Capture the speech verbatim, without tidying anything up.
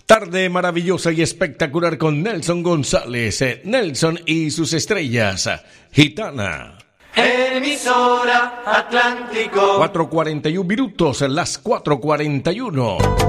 Tarde maravillosa y espectacular con Nelson González, Nelson y sus estrellas, Gitana. Emisora Atlántico. cuatro cuarenta y uno minutos, las cuatro cuarenta y uno.